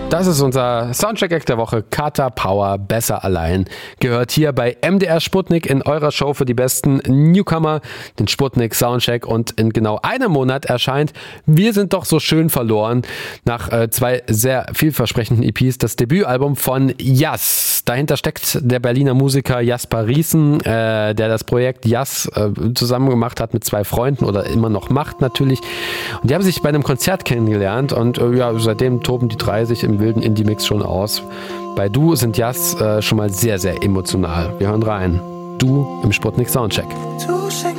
Das ist unser Soundcheck-Act der Woche. Kata Power, besser allein. Gehört hier bei MDR Sputnik in eurer Show für die besten Newcomer, den Sputnik Soundcheck. Und in genau einem Monat erscheint Wir sind doch so schön verloren. Nach 2 sehr vielversprechenden EPs das Debütalbum von Yas. Dahinter steckt der Berliner Musiker Jasper Riesen, der das Projekt Yas zusammen gemacht hat mit 2 Freunden oder immer noch macht natürlich. Und die haben sich bei einem Konzert kennengelernt und seitdem toben die 3 sich im wilden Indie-Mix schon aus. Bei Du sind Yas schon mal sehr, sehr emotional. Wir hören rein. Du im Sputnik Soundcheck.